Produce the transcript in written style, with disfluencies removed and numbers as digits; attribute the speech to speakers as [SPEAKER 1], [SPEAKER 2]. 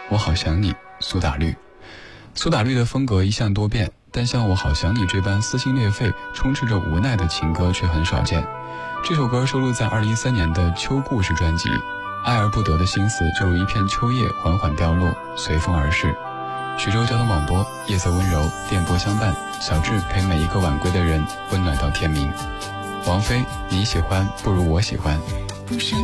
[SPEAKER 1] 我好想你，苏打绿。苏打绿的风格一向多变，但像我好想你这般撕心裂肺充斥着无奈的情歌却很少见。这首歌收录在2013年的秋故事专辑，爱而不得的心思就如一片秋叶缓缓掉落，随风而逝。徐州交通广播，夜色温柔，电波相伴，小智陪每一个晚归的人温暖到天明。王菲，你喜欢不如我喜欢。